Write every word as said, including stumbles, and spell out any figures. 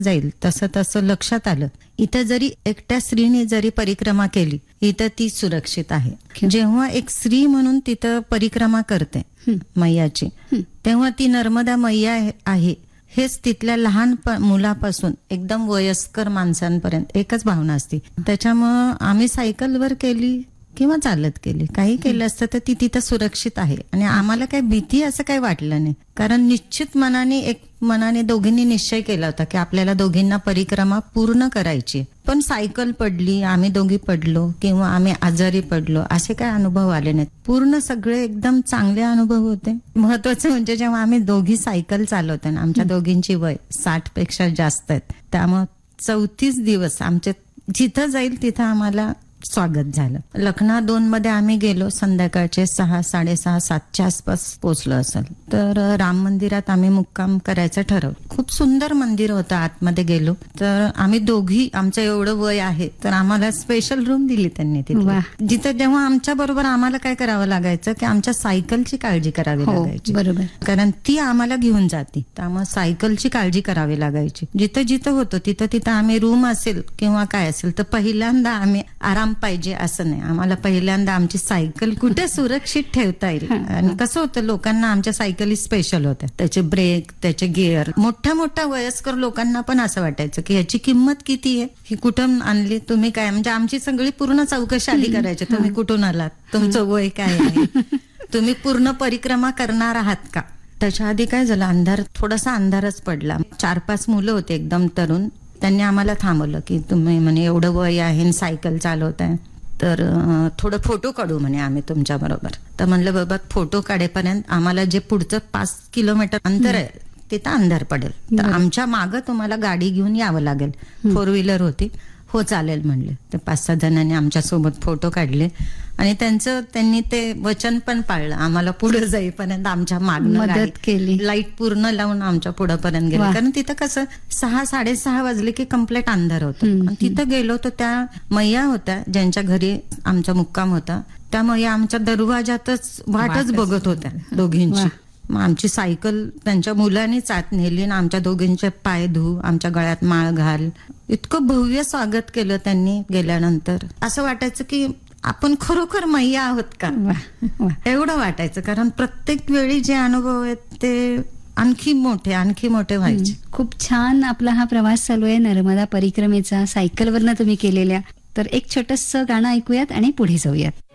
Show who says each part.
Speaker 1: जाईल तसं तसं लक्षात आलं, इथं जरी एकट्या स्त्रीने जरी परिक्रमा केली इथं ती सुरक्षित आहे. जेव्हा एक स्त्री म्हणून तिथं परिक्रमा करते मैयाची, तेव्हा ती नर्मदा मैया आहे हेच तिथल्या लहान मुलापासून एकदम वयस्कर माणसांपर्यंत एकच भावना असते. त्याच्यामुळं आम्ही सायकलवर केली किंवा चालत केली, काही केलं असतं तर ती तिथं सुरक्षित आहे. आणि आम्हाला काही भीती असं काही वाटलं नाही, कारण निश्चित मनाने एक मनाने दोघींनी निश्चय केला होता की आपल्याला दोघींना परिक्रमा पूर्ण करायची. पण सायकल पडली, आम्ही दोघी पडलो किंवा आम्ही आजारी पडलो असे काही अनुभव आले नाहीत. पूर्ण सगळे एकदम चांगले अनुभव होते. महत्वाचं म्हणजे जेव्हा आम्ही दोघी सायकल चालवतो ना, आमच्या दोघींची वय साठ पेक्षा जास्त आहेत, त्यामुळे चौतीस दिवस आमचे जिथं जाईल तिथं आम्हाला स्वागत झालं. लखना दोन मध्ये आम्ही गेलो, संध्याकाळचे सहा साडेसहा सातच्या आसपास पोहोचलो असेल. तर राम मंदिरात आम्ही मुक्काम करायचं ठरवलं. खूप सुंदर मंदिर होतं. आतमध्ये गेलो तर आम्ही दोघी, आमचं एवढं वय आहे तर आम्हाला स्पेशल रूम दिली त्यांनी तिथे, जिथे जेव्हा आमच्या बरोबर आम्हाला काय करावं लागायचं की आमच्या सायकलची काळजी करावी लागायची. बरोबर, कारण ती आम्हाला घेऊन जाते, त्यामुळे सायकलची काळजी करावी लागायची. जिथं जिथं होतं तिथं तिथं आम्ही रूम असेल किंवा काय असेल तर पहिल्यांदा आम्ही आराम पाहिजे असं नाही, आम्हाला पहिल्यांदा आमची सायकल कुठे सुरक्षित ठेवता येईल. आणि कसं होतं, लोकांना आमच्या सायकली स्पेशल होत्या, त्याचे ब्रेक, त्याचे गिअर. मोठ्या मोठ्या वयस्कर लोकांना पण असं वाटायचं की ह्याची किंमत किती आहे, ही कुठून आणली तुम्ही, काय म्हणजे आमची सगळी पूर्ण चौकशी आधी करायची. तुम्ही कुठून आलात, तुमचं वय काय आहे, तुम्ही पूर्ण परिक्रमा करणार आहात का. त्याच्या आधी काय झालं, अंधार, थोडासा अंधारच पडला. चार पाच मुलं होते एकदम तरुण, त्यांनी आम्हाला थांबवलं की तुम्ही म्हणे एवढं वय आहे, सायकल चालवताय, तर थोडं फोटो काढू म्हणे आम्ही तुमच्या बरोबर. तर म्हणलं बाबा फोटो काढेपर्यंत आम्हाला जे पुढचं पाच किलोमीटर अंतर आहे तिथं अंधार पडेल, तर आमच्या मागं तुम्हाला गाडी घेऊन यावं लागेल. फोर व्हीलर होती. हो चालेल म्हणले. तर पाच सहा जणांनी आमच्या सोबत फोटो काढले आणि त्यांचं त्यांनी ते वचन पण पाळलं. आम्हाला पुढे जाईपर्यंत आमच्या मागणं मदत केली, लाईट पूर्ण लावून आमच्या पुढेपर्यंत गेले. कारण तिथं कसं सहा साडेसहा वाजले की कम्प्लीट अंधार होतं. तिथं गेलो तर त्या मैया होत्या ज्यांच्या घरी आमचा मुक्काम होता, त्या मैया आमच्या दरवाजातच वाटच बघत होत्या दोघींची. मग आमची सायकल त्यांच्या मुलांनीच आत नेली आणि आमच्या दोघींचे पाय धु, आमच्या गळ्यात माळ घाल, इतकं भव्य स्वागत केलं त्यांनी. गेल्यानंतर असं वाटायचं की आपण खरोखर मैया आहोत का, एवढं वाटायचं. कारण प्रत्येक वेळी जे अनुभव आहेत ते आणखी मोठे आणखी मोठे व्हायचे.
Speaker 2: खूप छान आपला हा प्रवास चालू आहे नर्मदा परिक्रमेचा, सायकलवरनं तुम्ही केलेल्या. तर एक छोटंसं गाणं ऐकूयात आणि पुढे जाऊयात.